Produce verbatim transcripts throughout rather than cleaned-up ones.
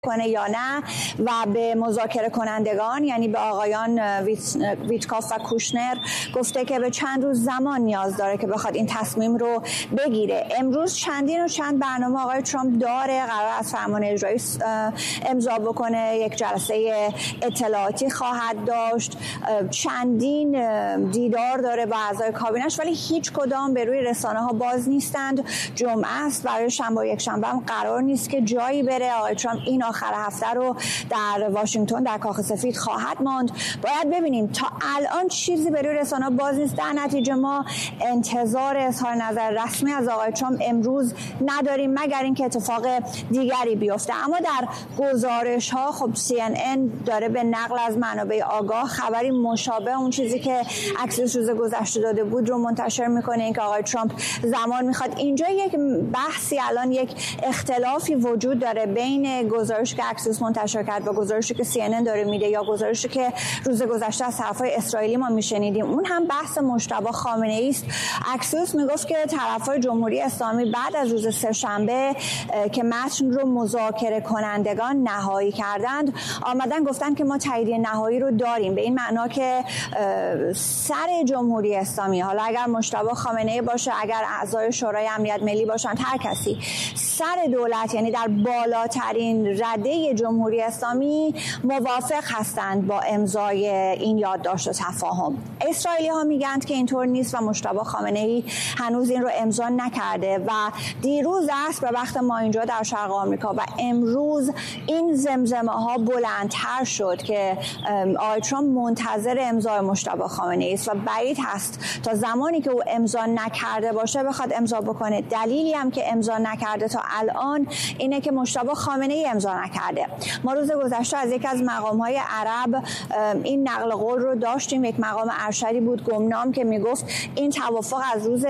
کنه یا نه و به مذاکره کنندگان یعنی به آقایان ویتکاف و کوشنر گفته که به چند روز زمان نیاز داره که بخواد این تصمیم رو بگیره. امروز چندین و چند برنامه آقای ترامپ داره، قرار از فرمان اجرایی امضا بکنه، یک جلسه اطلاعاتی خواهد داشت، چندین دیدار داره با اعضای کابینش، ولی هیچ کدام به روی رسانه ها باز نیستند. جمعه است، برای شنبه و یک شنبه هم قرار نیست که جایی بره. آقای ترامپ این آخر هفته رو در واشنگتن در کاخ سفید خواهد ماند. باید ببینیم، تا الان چیزی به روی رسانه باز نیست. در نتیجه ما انتظار اظهار نظر رسمی از آقای ترامپ امروز نداریم مگر اینکه اتفاق دیگری بیفته. اما در گزارش ها خب سی ان ان داره به نقل از منابع آگاه خبری مشابه اون چیزی که اکسیوس روز گذشته داده بود رو منتشر میکنه، اینکه آقای ترامپ زمان میخواد. اینجا یک بحثی الان یک اختلافی وجود داره بین گزارشی که اکسیوس منتشر کرد و گزارشی که سی ان ان داره میده یا گزارشی که روز گذشته از طرفای اسرائیلی ما میشنیدیم. اون هم بحث مجتبی خامنه‌ای است. اکسیوس میگفت که طرفای جمهوری اسلامی بعد از روز سه‌شنبه که متن رو مذاکره کنندگان نهایی کردند آمدن گفتن که ما تایید نهایی رو داریم، به این معنا که سر جمهوری اسلامی، حالا اگر مجتبی خامنه‌ای باشه، اگر اعضای شورای امنیت ملی باشن، هر کسی، سر دولت یعنی در بالاترین رده جمهوری اسلامی موافق هستند با امضای این یادداشت و تفاهم. اسرائیلی ها میگند که اینطور نیست و مجتبی خامنه‌ای هنوز این رو امضا نکرده و دیروز است به وقت ما اینجا در شرق آمریکا و امروز این زمزمه ها بلندتر شد که آقای ترامپ منتظر امضای مجتبی خامنه‌ای است و بعید هست تا زمانی که او امضا نکرده باشه بخواد امضا بکنه. دلیلی هم که امضا نکرده تا الان اینه که مجتبی خامنه‌ای امضا نکرده. ما روز گذشته از یک از مقام‌های عرب این نقل قول رو داشتیم، یک مقام ارشدی بود گمنام که میگفت این توافق از روز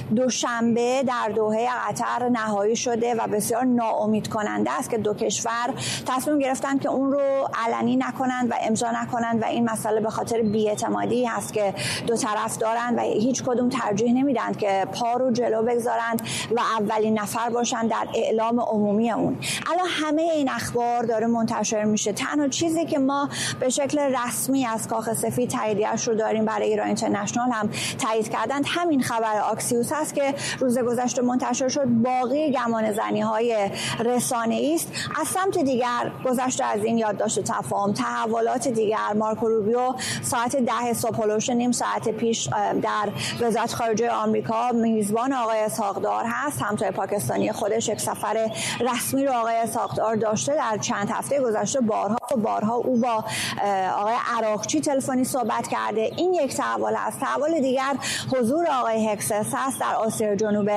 دوشنبه در دوحه قطر نهایی شده و بسیار ناامید کننده است که دو کشور تصمیم گرفتن که اون رو علنی نکنند و امضا نکنند و این مسئله به خاطر بی‌اعتمادی هست که دو طرف دارند و هیچ کدوم ترجیح نمیدن که پا رو جلو بگذارند و اولین نفر باشند در اعلام عمومی اون. الان همه این اخبار داره منتشر میشه. تنها چیزی که ما به شکل رسمی از کاخ سفید تاییدیش رو داریم برای ایران اینترنشنال هم تایید کردند همین خبر آکسیوس هست که روز گذشته منتشر شد. باقی گمانه‌زنی های رسانه‌ای است. از سمت دیگر گذشته از این یادداشت تفاهم، تحولات دیگر، مارکو روبیو ساعت ده صبح هلوش نیم ساعت پیش در وزارت خارجه آمریکا میزبان آقای اسحاق‌دار هست. همتای پاکستانی خودش یک سفر رسمی رو آقای اسحاق‌دار داشته. در چند هفته گذشته بارها و بارها او با آقای عراقچی تلفنی صحبت کرده. این یک تحول است. تحول دیگر حضور آقای هکسس هست. در آسیا جنوب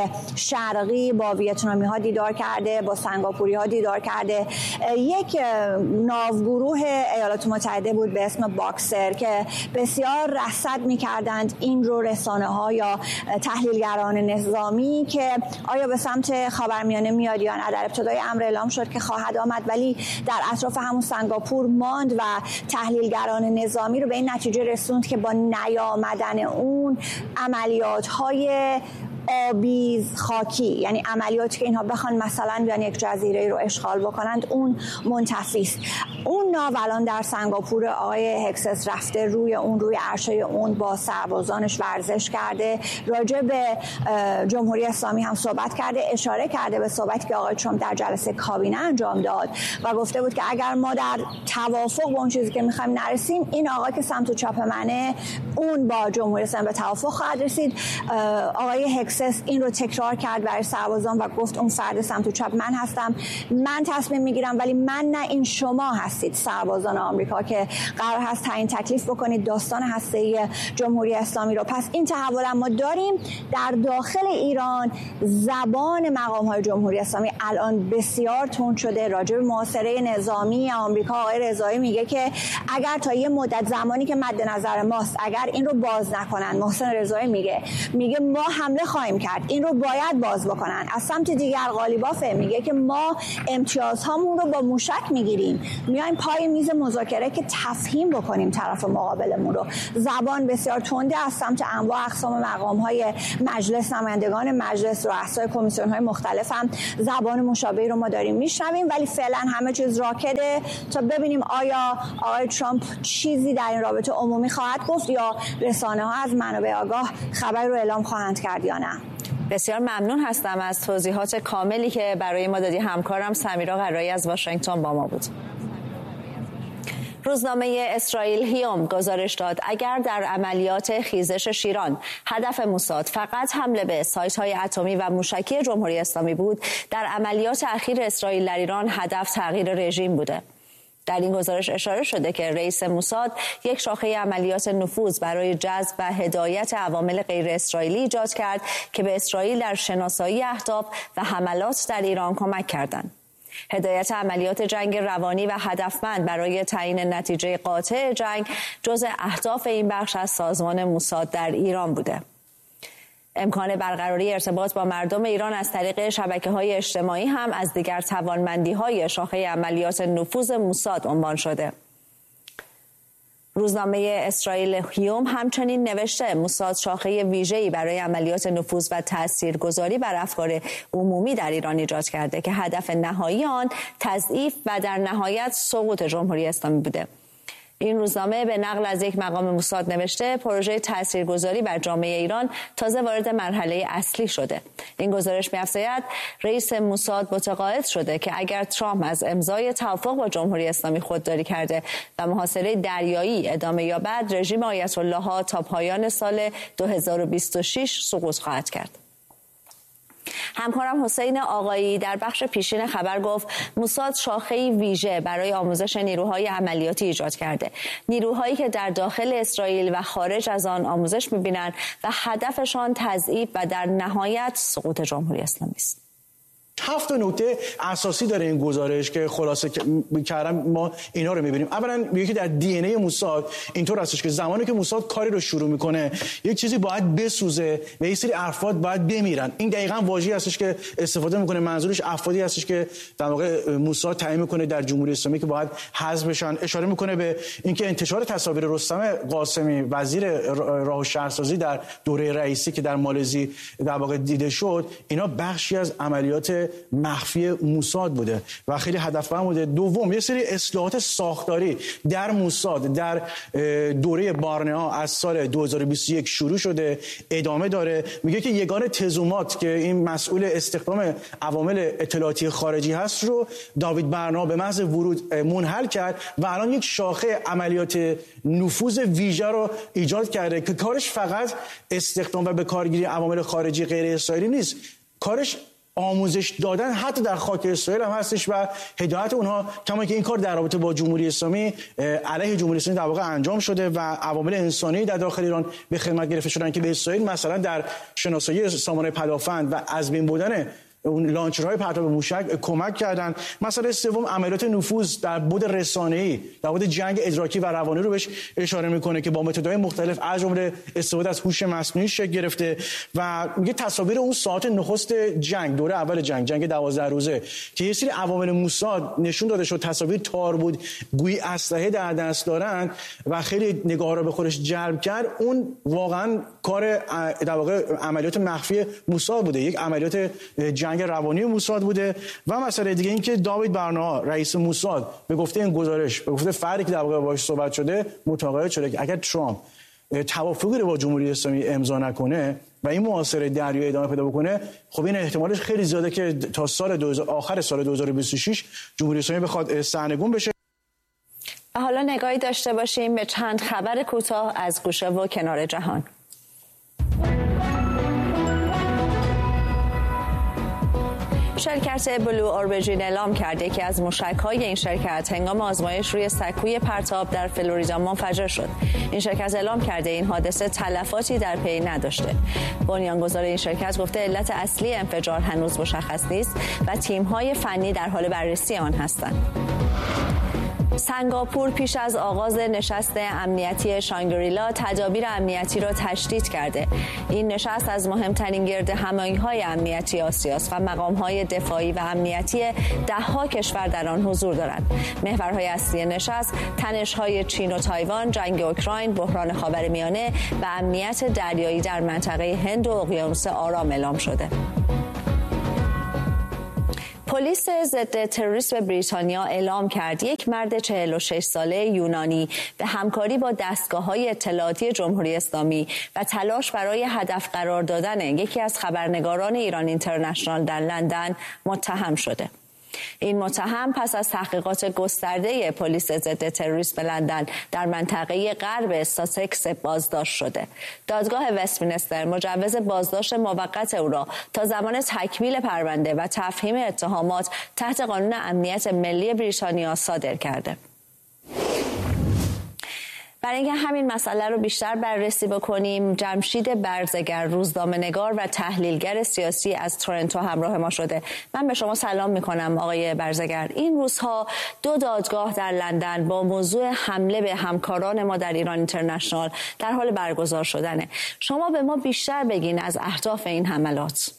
شرقی با ویتنامی ها دیدار کرده، با سنگاپوری ها دیدار کرده. یک ناوگروه ایالات متحده بود به اسم باکسر که بسیار رصد می‌کردند این رو رسانه ها یا تحلیلگران نظامی که آیا به سمت خاورمیانه میاد یا نه. در ابتدای امر اعلام شد که خواهد آمد ولی در اطراف همون سنگاپور ماند و تحلیلگران نظامی رو به این نتیجه رسوند که با نیامدن اون عملیات‌های آبیز خاکی، یعنی عملیاتی که اینها بخوان مثلا بیان یک جزیره رو اشغال بکنند، اون منتفی است. اون ناولان در سنگاپور آقای هکسس رفته روی اون روی عرشه اون با سربازانش ورزش کرده، راجع به جمهوری اسلامی هم صحبت کرده، اشاره کرده به صحبتی که آقای ترامپ در جلسه کابینه انجام داد و گفته بود که اگر ما در توافق با اون چیزی که می‌خوایم نرسیم، این آقا که سمت چپ منه اون با جمهوری اسلامی به توافق خواهد رسید. آقای هکسس این رو تکرار کرد برای سربازان و گفت اون فرد سمت چپ من هستم، من تصمیم میگیرم ولی من نه، این شما هستید سربازان آمریکا که قرار هست تعیین تکلیف بکنید داستان هسته‌ای جمهوری اسلامی رو. پس این تحول ما داریم. در داخل ایران زبان مقام‌های جمهوری اسلامی الان بسیار تند شده. راجع به محاصره نظامی آمریکا آقای رضایی میگه که اگر تا یه مدت زمانی که مد نظر ماست اگر این رو باز نکنن، محسن رضایی میگه میگه ما حمله خواهیم خواهیم کرد. این رو باید باز بکنن. از سمت دیگر قالیباف میگه که ما امتیازهامون رو با موشک میگیریم، میایم پای میز مذاکره که تفهیم بکنیم طرف مقابلمون رو. زبان بسیار تنده از سمت انواع اقسام مقام‌های مجلس، نمایندگان مجلس، رؤسای کمیسیون‌های مختلف هم زبان مشابهی رو ما داریم میشنویم، ولی فعلا همه چیز راکده تا ببینیم آیا آقای ترامپ چیزی در این رابطه عمومی خواهد گفت یا رسانه‌ها از منابع آگاه خبر رو اعلام خواهند کرد یا نه. بسیار ممنون هستم از توضیحات کاملی که برای ما دادی. همکارم سمیرا قرایی از واشنگتن با ما بود. روزنامه اسرائیل هیوم گزارش داد اگر در عملیات خیزش شیران هدف موساد فقط حمله به سایت‌های اتمی و موشکی جمهوری اسلامی بود، در عملیات اخیر اسرائیل در ایران هدف تغییر رژیم بوده. در این گزارش اشاره شده که رئیس موساد یک شاخه عملیات نفوذ برای جذب و هدایت عوامل غیر اسرائیلی ایجاد کرد که به اسرائیل در شناسایی اهداف و حملات در ایران کمک کردند. هدایت عملیات جنگ روانی و هدفمند برای تعیین نتیجه قاطع جنگ جزء اهداف این بخش از سازمان موساد در ایران بوده. امکان برقراری ارتباط با مردم ایران از طریق شبکه‌های اجتماعی هم از دیگر توانمندی‌های شاخه عملیات نفوذ موساد عنوان شده. روزنامه اسرائیل هیوم همچنین نوشته موساد شاخه ویژه‌ای برای عملیات نفوذ و تاثیرگذاری بر افکار عمومی در ایران ایجاد کرده که هدف نهایی آن تضعیف و در نهایت سقوط جمهوری اسلامی بوده. این روزنامه به نقل از یک مقام موساد نوشته پروژه تاثیرگذاری بر جامعه ایران تازه وارد مرحله اصلی شده. این گزارش می‌افزاید رئیس موساد متقاعد شده که اگر ترامپ از امضای توافق با جمهوری اسلامی خودداری کرده و محاصره دریایی ادامه یابد، رژیم آیت الله ها تا پایان سال دو هزار و بیست و شش سقوط خواهد کرد. همکارم حسین آقایی در بخش پیشین خبر گفت موساد شاخه‌ای ویژه برای آموزش نیروهای عملیاتی ایجاد کرده، نیروهایی که در داخل اسرائیل و خارج از آن آموزش می‌بینند و هدفشان تضعیف و در نهایت سقوط جمهوری اسلامی است. هفت نکته اساسی داره این گزارش که خلاصه کردم ما اینا رو می‌بینیم. اولا میگه که در دی ان ای موساد اینطور هستش که زمانی که موساد کاری رو شروع میکنه یک چیزی باید بسوزه و یک سری افراد باید بمیرن. این دقیقاً واژه‌ای هستش که استفاده میکنه، منظورش افرادی هستش که در واقع موساد تعیین میکنه در جمهوری اسلامی که باید حذف بشن. اشاره میکنه به اینکه انتشار تصاویر رستم قاسمی وزیر راه و شهرسازی در دوره رئیسی که در مالزی در واقع دیده شد، اینا بخشی از عملیات مخفی موساد بوده و خیلی هدفمند بوده. دوم یه سری اصلاحات ساختاری در موساد در دوره بارنئا از سال دو هزار و بیست و یک شروع شده، ادامه داره. میگه که یگان تزومات که این مسئول استخدام عوامل اطلاعاتی خارجی هست رو داوید برنا به محض ورود منحل کرد و الان یک شاخه عملیات نفوذ ویژه رو ایجاد کرده که کارش فقط استخدام و به کارگیری عوامل خارجی غیر اسرائیلی نیست، کارش آموزش دادن حتی در خاک اسرائیل هم هستش و هدایت اونها، کما که این کار در رابطه با جمهوری اسلامی علیه جمهوری اسلامی در واقع انجام شده و عوامل انسانی در داخل ایران به خدمت گرفته شدن که به اسرائیل مثلا در شناسایی سامانه پدافند و از بین بردن اون لانچرهای پرتاب موشک کمک کردن. مسئله سوم عملیات نفوذ در بعد رسانه‌ای، در بعد جنگ ادراکی و روانی رو بهش اشاره میکنه که با متدهای مختلف از جمله استفاده از هوش مصنوعی شکل گرفته و میگه تصاویر اون ساعت نخست جنگ، دوره اول جنگ، جنگ دوازده روزه که یه سری عوامل موساد نشون داده شد تصاویر تار بود، گویی اسلحه در دست دارن و خیلی نگاه رو به خودش جلب کرد. اون واقعا کار در واقع عملیات مخفی موساد بوده، یک عملیات جنگ روانی موساد بوده. و مسئله دیگه این که داوید برنا رئیس موساد به گفته این گزارش، به گفته فردی که در واقع باهاش صحبت شده، متقاعد شده که اگر ترامپ توافقی رو با جمهوری اسلامی امضا نکنه و این محاصره دریایی ادامه پیدا بکنه، خب این احتمالش خیلی زیاده که تا سال دو هزار آخر سال دو هزار و بیست و شش جمهوری اسلامی بخواد سرنگون بشه. حالا نگاهی داشته باشیم به چند خبر کوتاه از گوشه و کنار جهان. شرکت بلو اوربیجین اعلام کرده که از موشک‌های این شرکت هنگام آزمایش روی سکوی پرتاب در فلوریدا منفجر شد. این شرکت اعلام کرده این حادثه تلفاتی در پی نداشته. بنیانگذار این شرکت گفته علت اصلی انفجار هنوز مشخص نیست و تیم‌های فنی در حال بررسی آن هستند. سنگاپور پیش از آغاز نشست امنیتی شانگریلا تدابیر امنیتی را تشدید کرده. این نشست از مهمترین گرد همایی‌های امنیتی آسیاست و مقام‌های دفاعی و امنیتی ده‌ها کشور در آن حضور دارند. محورهای اصلی نشست تنش‌های چین و تایوان، جنگ اوکراین، بحران خاورمیانه و امنیت دریایی در منطقه هند و اقیانوس آرام اعلام شده. پلیس ضد تروریسم بریتانیا اعلام کرد یک مرد چهل و شش ساله یونانی به همکاری با دستگاه‌های اطلاعاتی جمهوری اسلامی و تلاش برای هدف قرار دادن یکی از خبرنگاران ایران اینترنشنال در لندن متهم شده. این متهم پس از تحقیقات گسترده پلیس ضد تروریسم به لندن در منطقه غرب ساسکس بازداشت شده. دادگاه وستمینستر مجوز بازداشت موقت او را تا زمان تکمیل پرونده و تفهیم اتهامات تحت قانون امنیت ملی بریتانیا صادر کرده. برای اینکه همین مسئله رو بیشتر بررسی بکنیم، جمشید برزگر، روزنامه‌نگار و تحلیلگر سیاسی از تورنتو همراه ما شده. من به شما سلام میکنم آقای برزگر. این روزها دو دادگاه در لندن با موضوع حمله به همکاران ما در ایران اینترنشنال در حال برگزار شدنه. شما به ما بیشتر بگین از اهداف این حملات.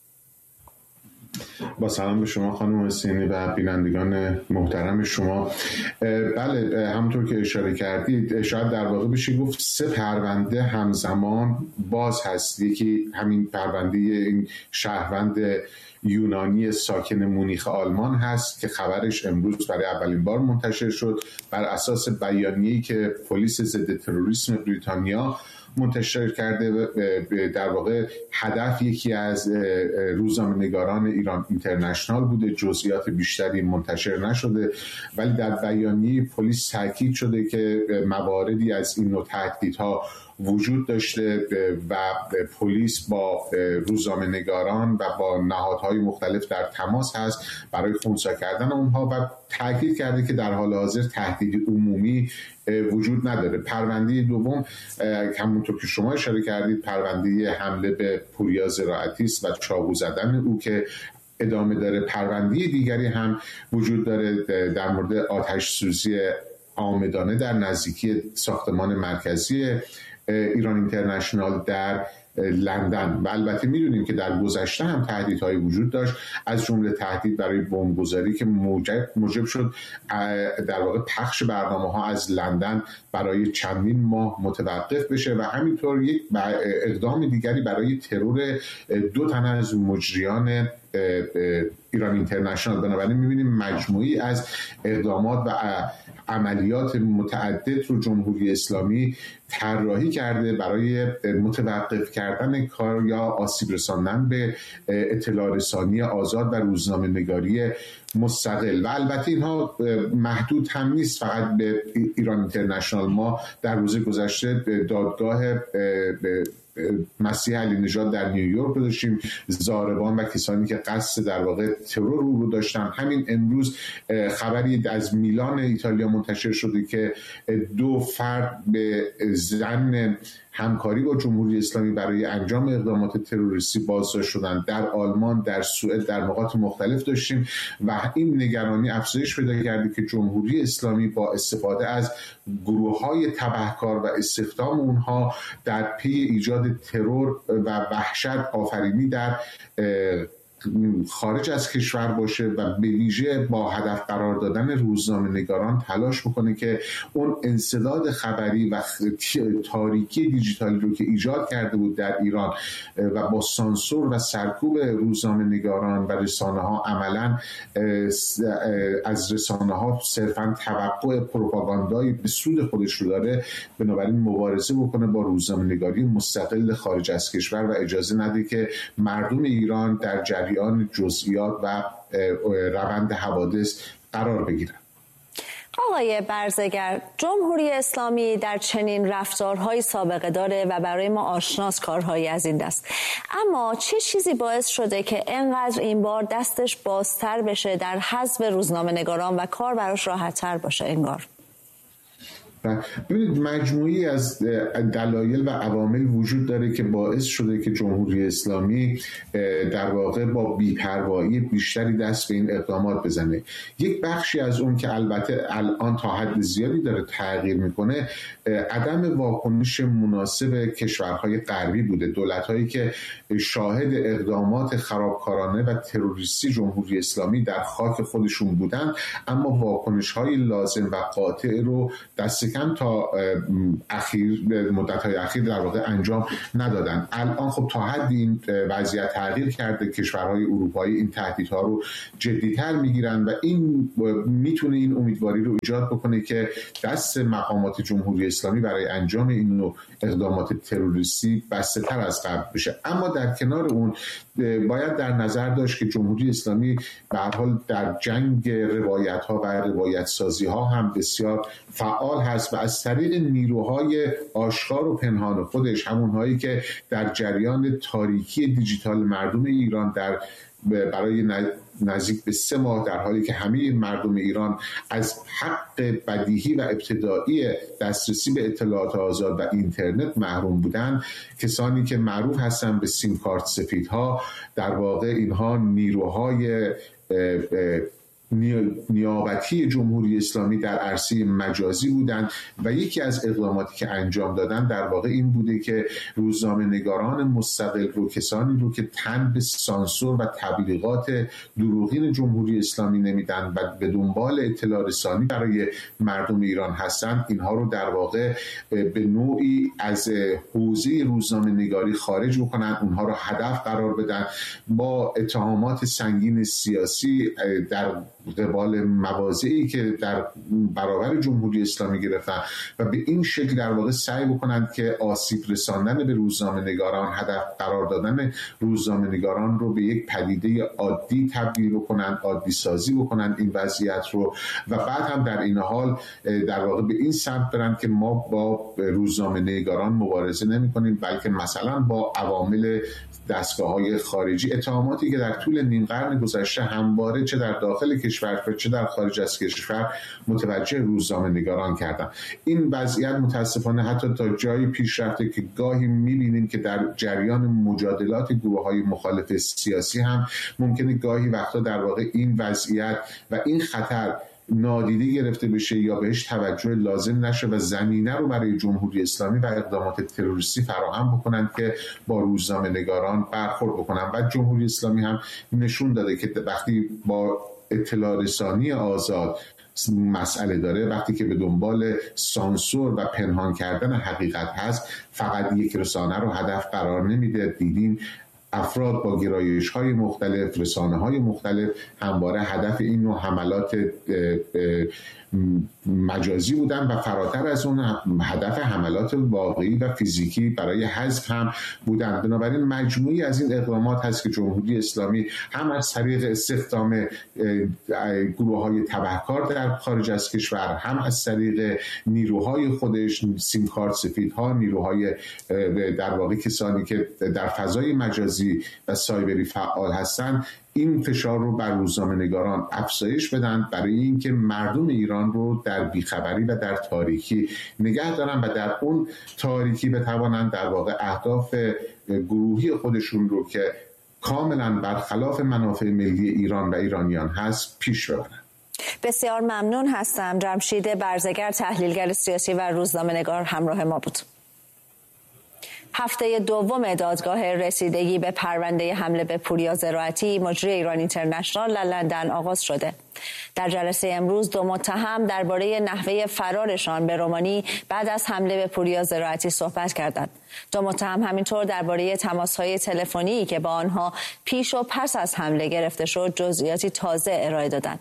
با سلام به شما خانم حسینی و بینندگان محترم شما. بله، همونطور که اشاره کردید شاید در واقع بشه گفت سه پرونده همزمان باز هست. یکی همین پرونده این شهروند یونانی ساکن مونیخ آلمان هست که خبرش امروز برای اولین بار منتشر شد بر اساس بیانیه‌ای که پلیس ضد تروریسم بریتانیا منتشر کرده. در واقع هدف یکی از روزنامه‌نگاران ایران اینترنشنال بوده. جزئیات بیشتری منتشر نشده، ولی در بیانیه پلیس تاکید شده که مواردی از این نوع تهدیدها وجود داشته و پلیس با روزنامه‌نگاران و با نهادهای مختلف در تماس هست برای خنثی کردن اونها و تاکید کرده که در حال حاضر تهدید عمومی وجود نداره. پرونده دوم همونطور که شما اشاره کردید پرونده حمله به پوریا زراعتی است و چاقو زدن او که ادامه داره. پرونده دیگری هم وجود داره در مورد آتش سوزی عامدانه در نزدیکی ساختمان مرکزی ایران اینترنشنال در لندن و البته میدونیم که در گذشته هم تهدیدهای وجود داشت، از جمله تهدید برای بمبگذاری که موجب موجب شد در واقع پخش برنامه‌ها از لندن برای چندین ماه متوقف بشه و همینطور یک اقدام دیگری برای ترور دو تن از مجریان ایران اینترنشنال. بنابراین می‌بینیم مجموعی از اقدامات و عملیات متعدد رو جمهوری اسلامی طراحی کرده برای متوقف کردن کار یا آسیب رساندن به اطلاع رسانی آزاد و روزنامه‌نگاری مستقل. و البته اینها محدود هم نیست فقط به ایران اینترنشنال. ما در روز گذشته دادگاه مسیح علی نژاد در نیویورک داشتیم، زاربان و کسانی که قصد در واقع ترور رو داشتن. همین امروز خبری از میلان ایتالیا منتشر شده که دو فرد به ظن همکاری با جمهوری اسلامی برای انجام اقدامات تروریستی بازداشت شدن. در آلمان، در سوئد، در نقاط مختلف داشتیم و این نگرانی افزایش پیدا کرده که جمهوری اسلامی با استفاده از گروه‌های تبهکار و استخدام اونها در پی ایجاد ترور و وحشت آفرینی در خارج از کشور باشه و به ویژه با هدف قرار دادن روزنامه‌نگاران تلاش بکنه که اون انسداد خبری و تاریکی دیجیتالی رو که ایجاد کرده بود در ایران و با سانسور و سرکوب روزنامه‌نگاران و رسانه‌ها عملاً از رسانه‌ها صرفاً توقع پروپاگاندایی به سود خودش رو داره، بنابراین مبارزه بکنه با روزنامه‌نگاری مستقل خارج از کشور و اجازه نده که مردم ایران در جریان جزئیات و روند حوادث قرار بگیرن. آقای برزگر، جمهوری اسلامی در چنین رفتارهای سابقه داره و برای ما آشناس کارهایی از این دست، اما چه چیزی باعث شده که اینقدر این بار دستش بازتر بشه در حذف روزنامه‌نگاران و کار براش راحت‌تر باشه انگار؟ و ببینید مجموعی از دلایل و عوامل وجود داره که باعث شده که جمهوری اسلامی در واقع با بی‌پروایی بیشتری دست به این اقدامات بزنه. یک بخشی از اون که البته الان تا حد زیادی داره تغییر میکنه، عدم واکنش مناسب کشورهای غربی بوده. دولت‌هایی که شاهد اقدامات خرابکارانه و تروریستی جمهوری اسلامی در خاک خودشون بودن، اما واکنش‌های لازم و قاطع رو دست کم تا اخیر مدت‌های اخیر در واقع انجام ندادن. الان خب تا حدی این وضعیت تغییر کرده، کشورهای اروپایی این تهدیدها رو جدی‌تر میگیرن و این میتونه این امیدواری رو ایجاد بکنه که دست مقامات جمهوری اسلامی برای انجام این نوع اقدامات تروریستی بسته‌تر از قبل بشه. اما در کنار اون باید در نظر داشت که جمهوری اسلامی به هر حال در جنگ روایت‌ها و روایت‌سازی‌ها هم بسیار فعال هست و از طریق نیروهای آشکار و پنهان خودش، همونهایی که در جریان تاریکی دیجیتال مردم ایران در برای نزدیک به سه ماه در حالی که همه مردم ایران از حق بدیهی و ابتدایی دسترسی به اطلاعات آزاد و اینترنت محروم بودند، کسانی که معروف هستند به سیم کارت سفیدها، در واقع اینها نیروهای نیابتی جمهوری اسلامی در عرصه مجازی بودند و یکی از اقداماتی که انجام دادن در واقع این بوده که روزنامه‌نگاران مستقل رو، کسانی رو که تن به سانسور و تبلیغات دروغین جمهوری اسلامی نمیدن و به دنبال اطلاع رسانی برای مردم ایران هستند، اینها رو در واقع به نوعی از حوزه روزنامه‌نگاری خارج بکنن، اونها رو هدف قرار بدن، با اتهامات سنگین سیاسی در قبال مواضعی که در برابر جمهوری اسلامی گرفتن و به این شکل در واقع سعی بکنند که آسیب رساندن به روزنامه‌نگاران، هدف قرار دادن روزنامه‌نگاران رو به یک پدیده عادی تبدیل بکنند، عادی سازی بکنند این وضعیت رو و بعد هم در این حال در واقع به این سمت برند که ما با روزنامه‌نگاران مبارزه نمی‌کنیم، بلکه مثلا با عوامل دستگاه‌های خارجی، اتهاماتی که در طول نیم قرن گذشته همواره چه در داخل کشور و چه در خارج از کشور متوجه روزنامه‌نگاران کردن. این وضعیت متاسفانه حتی تا جایی پیش رفته که گاهی می‌بینیم که در جریان مجادلات گروه‌های مخالف سیاسی هم ممکنه گاهی وقتا در واقع این وضعیت و این خطر نادیده گرفته بشه یا بهش توجه لازم نشه و زمینه رو برای جمهوری اسلامی و اقدامات تروریستی فراهم بکنند که با روزنامه‌نگاران برخورد بکنن. و جمهوری اسلامی هم نشون داده که وقتی با اطلاع رسانی آزاد مسئله داره، وقتی که به دنبال سانسور و پنهان کردن حقیقت هست، فقط یک رسانه رو هدف قرار نمیده. دیدیم افراد با گرایش‌های مختلف، رسانه‌های مختلف همواره هدف این نوع حملات مجازی بودن و فراتر از اون هدف حملات واقعی و فیزیکی برای حذف هم بودن. بنابراین مجموعی از این اقدامات هست که جمهوری اسلامی هم از طریق استخدام گروه‌های تبهکار در خارج از کشور، هم از طریق نیروهای خودش، سیم کارت سفیدها، نیروهای در واقع کسانی که در فضای مجازی و سایبری فعال هستند، این فشار رو بر روزنامه‌نگاران افزایش بدن برای اینکه مردم ایران رو در بیخبری و در تاریکی نگه دارن و در اون تاریکی بتوانند در واقع اهداف گروهی خودشون رو که کاملا برخلاف منافع ملی ایران و ایرانیان هست پیش ببرن. بسیار ممنون هستم. جمشید برزگر، تحلیلگر سیاسی و روزنامه‌نگار، همراه ما بود. هفته دوم دادگاه رسیدگی به پرونده حمله به پوریا زراعتی مجری ایران اینترنشنال در لندن آغاز شده. در جلسه امروز دو متهم درباره نحوه فرارشان به رومانی بعد از حمله به پوریا زراعتی صحبت کردند. دو متهم همینطور درباره تماس‌های تلفنی که با آنها پیش و پس از حمله گرفته شد جزئیاتی تازه ارائه دادند.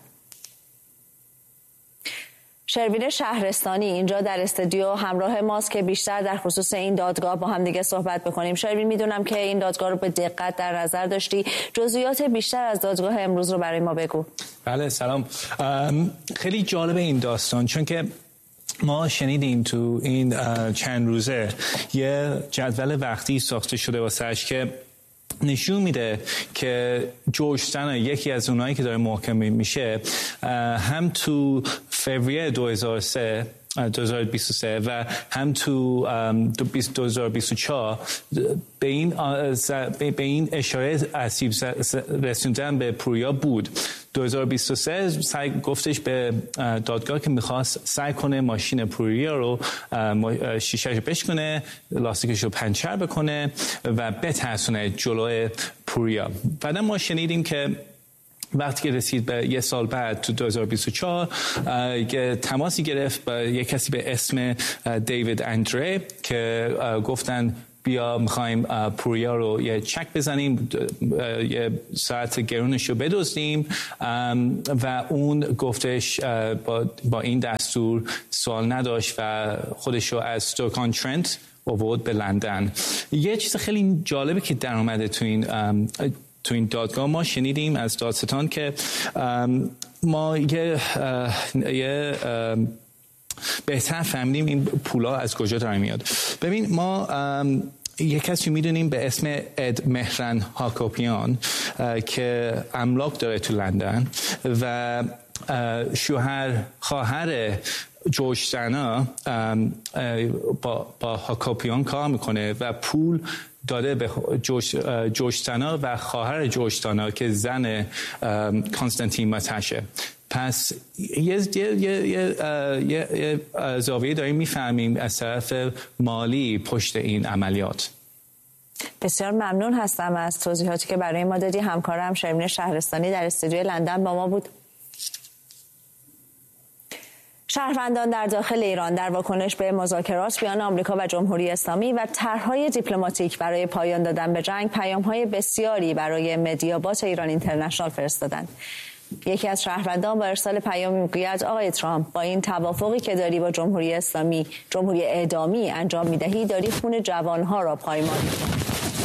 شروین شهرستانی اینجا در استودیو همراه ماست که بیشتر در خصوص این دادگاه با هم دیگه صحبت بکنیم. شروین، میدونم که این دادگاه رو به دقت در نظر داشتی. جزئیات بیشتر از دادگاه امروز رو برای ما بگو. بله سلام. خیلی جالب این داستان، چون که ما شنیدیم تو این چند روزه یه جدول وقتی ساخته شده واسش که نشون میده که جورج سنا، یکی از اونایی که داره محاکمه میشه، هم تو فوریه دو هزار و سه دو هزار و بیست و سه و هم تو دو هزار و بیست و چهار به این به این اشاره اسیب رسوندن به پوریا بود. دو هزار و بیست و سه سعی گفتش به دادگاه که میخواست سعی کنه ماشین پوریا رو شیشه‌شو بشکنه، لاستیکش رو پنچر بکنه و بترسونه جلوی پوریا. بعدا ما شنیدیم که وقتی که رسید به یه سال بعد تو دو هزار و بیست و چهار تماسی گرفت با یک کسی به اسم دیوید اندره که گفتن بیا میخوایم پوریا رو یه چک بزنیم، یه ساعت گرونش رو بدزدیم و اون گفتش با, با این دستور سوال نداشت و خودش رو از ستوکان ترنت آورد به لندن. یه چیز خیلی جالبه که در اومده تو این تو این دادگاه، ما شنیدیم از دادستان که ما یه, یه بهتر فهمیدیم این پولا از کجا داره میاد. ببین ما یک کسی میدونیم به اسم اد مهران هاکوپیان که املاک داره تو لندن و شوهر خواهر جورج تانا با, با هاکوپیان کار میکنه و پول داده به جورج تانا و خواهر جورج تانا که زن کانستانتین ماتشه. پس یه, یه, یه, یه, یه زاویه داریم میفهمیم از طرف مالی پشت این عملیات. بسیار ممنون هستم از توضیحاتی که برای ما دادی. همکارم شرمین شهرستانی در استودیوی لندن با ما بود. شهروندان در داخل ایران در واکنش به مذاکرات میان آمریکا و جمهوری اسلامی و طرح‌های دیپلماتیک برای پایان دادن به جنگ پیام‌های بسیاری برای مدیابات ایران اینترنشنال فرستادند. یکی از شهروندان با ارسال پیامی میگوید آقای ترامپ، با این توافقی که داری با جمهوری اسلامی، جمهوری اعدامی انجام میدهی، داری خون جوانها را پایمال میکنی.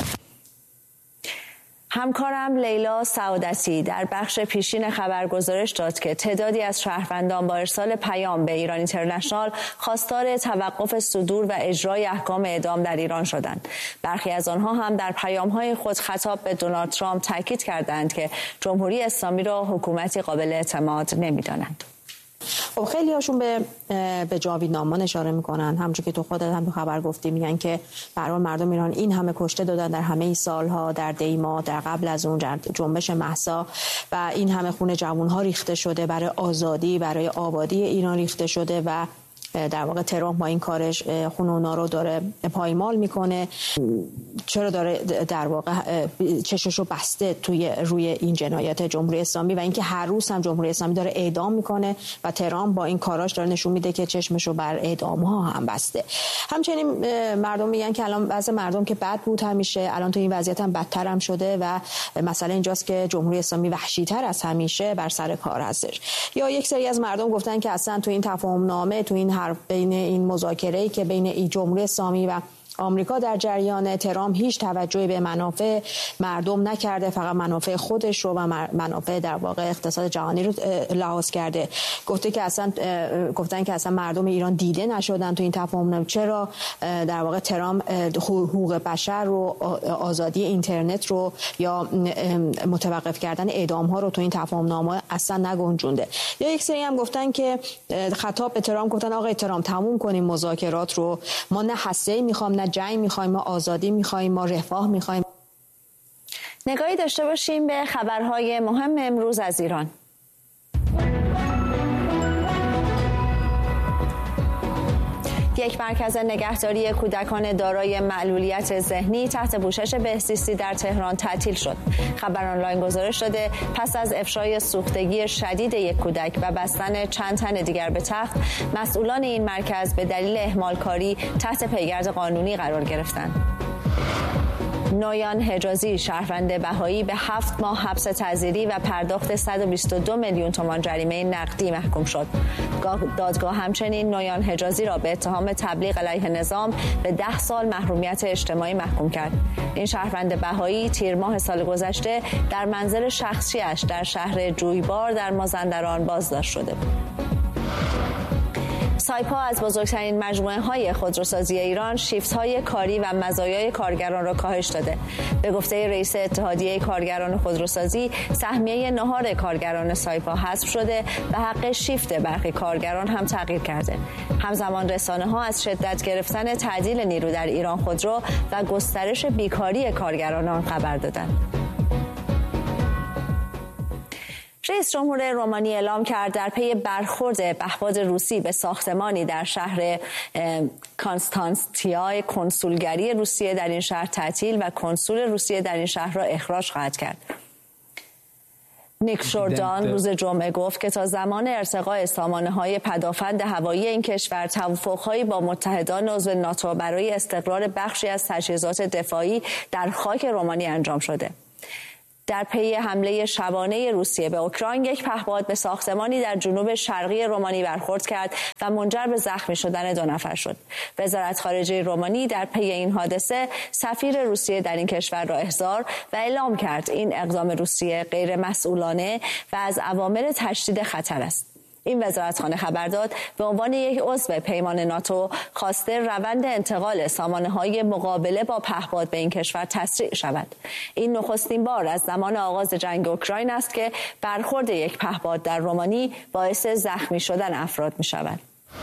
همکارم لیلا سعادتی در بخش پیشین خبر گزارش داد که تعدادی از شهروندان با ارسال پیام به ایران اینترنشنال خواستار توقف صدور و اجرای احکام اعدام در ایران شدند. برخی از آنها هم در پیام‌های خود خطاب به دونالد ترامپ تاکید کردند که جمهوری اسلامی را حکومتی قابل اعتماد نمی‌دانند. خب خیلی هاشون به به جاوید نامان اشاره میکنن، همونجوری که تو خودت هم تو خبر گفتی، میگن که برای مردم ایران این همه کشته دادن در همه این سالها، در دیما، در قبل از اون جنبش مهسا، و این همه خون جوانها ریخته شده برای آزادی، برای آبادی ایران ریخته شده و در واقع ترامپ با این کارش خون اونا رو داره پایمال میکنه. چرا داره در واقع چششو بسته توی روی این جنایت جمهوری اسلامی و اینکه هر روز هم جمهوری اسلامی داره اعدام میکنه و ترامپ با این کاراش داره نشون میده که چشمشو بر اعدام ها هم بسته. همچنین مردم میگن که الان بعضی مردم که بد بود همیشه، الان تو این وضعیت هم بدتر هم شده و مسئله اینجاست که جمهوری اسلامی وحشی‌تر از همیشه بر سر کار هستش. یا یک سری از مردم گفتن که اصلا تو این تفاهم نامه، تو این حرف بین این مذاکره‌ای که بین این جمهوری اسلامی و آمریکا در جریان، ترامپ هیچ توجهی به منافع مردم نکرده، فقط منافع خودش رو و منافع در واقع اقتصاد جهانی رو لحاظ کرده. گفته که اصلا گفتن که اصلا مردم ایران دیده نشدن تو این تفاهم. چرا در واقع ترامپ حقوق بشر رو، آزادی اینترنت رو یا متوقف کردن اعدام ها رو تو این تفاهم نامه اصلا نگنجونده. یا یک سری هم گفتن که خطاب به ترامپ گفتن آقای ترامپ تموم کنیم مذاکرات رو، ما نه هسته‌ای میخوام، نه جنگ میخوایم، ما آزادی میخوایم، ما رفاه میخوایم. نگاهی داشته باشیم به خبرهای مهم امروز از ایران. یک مرکز نگهداری کودکان دارای معلولیت ذهنی تحت پوشش بهزیستی در تهران تعطیل شد. خبر آنلاین گزارش داده پس از افشای سوختگی شدید یک کودک و بستن چند تن دیگر به تخت، مسئولان این مرکز به دلیل اهمالکاری تحت پیگرد قانونی قرار گرفتند. نویان حجازی، شهروند بهایی، به هفت ماه حبس تعزیری و پرداخت صد و بیست و دو میلیون تومان جریمه نقدی محکوم شد. دادگاه همچنین نویان حجازی را به اتهام تبلیغ علیه نظام به ده سال محرومیت اجتماعی محکوم کرد. این شهروند بهایی تیر ماه سال گذشته در منزل شخصیش در شهر جویبار در مازندران بازداشت شده بود. سایپا از بزرگترین مجموعه های خودروسازی ایران شیفت های کاری و مزایای کارگران را کاهش داده. به گفته رئیس اتحادیه کارگران خودروسازی، سهمیه نهار کارگران سایپا حذف شده و حق شیفت برخی کارگران هم تغییر کرده. همزمان رسانه ها از شدت گرفتن تعدیل نیرو در ایران خودرو و گسترش بیکاری کارگران خبر دادند. رئیس جمهور رومانی اعلام کرد در پی برخورد پهپاد روسی به ساختمانی در شهر کانستانتیا کنسولگری روسیه در این شهر تعطیل و کنسول روسیه در این شهر را اخراج خواهد کرد. نیک شوردان روز جمعه گفت که تا زمان ارتقاء سامانه‌های پدافند هوایی این کشور، توافق‌هایی با متحدان عضو ناتو برای استقرار بخشی از تجهیزات دفاعی در خاک رومانی انجام شده. در پی حمله شبانه روسیه به اوکراین، یک پهپاد به ساختمانی در جنوب شرقی رومانی برخورد کرد و منجر به زخمی شدن دو نفر شد. وزارت خارجه رومانی در پی این حادثه سفیر روسیه در این کشور را احضار و اعلام کرد این اقدام روسیه غیر مسئولانه و از عوامل تشدید خطر است. این وزارتخانه خبر داد به عنوان یک عضو پیمان ناتو خواسته روند انتقال سامانه‌های مقابله با پهپاد به این کشور تسریع شود. این نخستین بار از زمان آغاز جنگ اوکراین است که برخورد یک پهپاد در رومانی باعث زخمی شدن افراد می شود.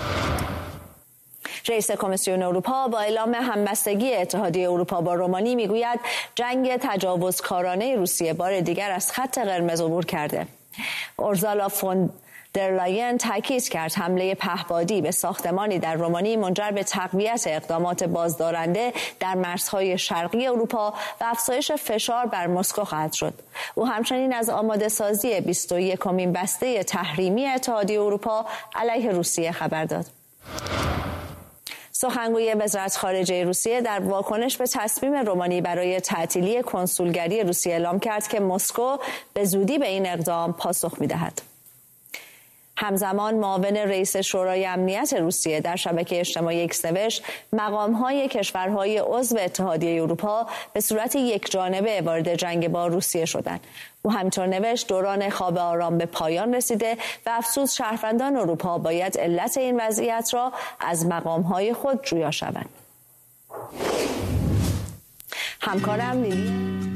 رئیس کمیسیون اروپا با اعلام همبستگی اتحادیه اروپا با رومانی میگوید جنگ تجاوزکارانه روسیه بار دیگر از خط قرمز عبور کرده. اورزالا فون در لاین تاکید کرد حمله پهپادی به ساختمانی در رومانی منجر به تقویت اقدامات بازدارنده در مرزهای شرقی اروپا و افزایش فشار بر مسکو خواهد شد. او همچنین از آماده سازی بیست و یکمین بسته تحریمی اتحادیه اروپا علیه روسیه خبر داد. سخنگوی وزارت خارجه روسیه در واکنش به تصمیم رومانی برای تعطیلی کنسولگری روسیه اعلام کرد که مسکو به زودی به این اقدام پاسخ می‌دهد. همزمان معاون رئیس شورای امنیت روسیه در شبکه اجتماعی ایکس نوشت مقام‌های کشورهای عضو اتحادیه اروپا به صورت یکجانبه وارد جنگ با روسیه شدند. او همینطور نوشت دوران خواب آرام به پایان رسیده و افسوس شهروندان اروپا باید علت این وضعیت را از مقام‌های خود جویا شوند. همکارم لیلی